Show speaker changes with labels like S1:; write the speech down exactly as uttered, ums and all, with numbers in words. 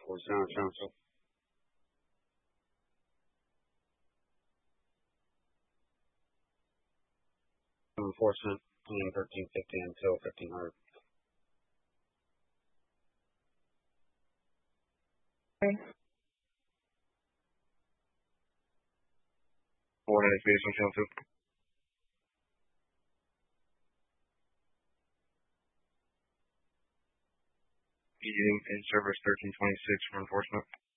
S1: for Sound Council. Enforcement on thirteen fifty until fifteen hundred.
S2: Okay.
S3: Board Education Council. Meeting in service thirteen twenty-six for enforcement.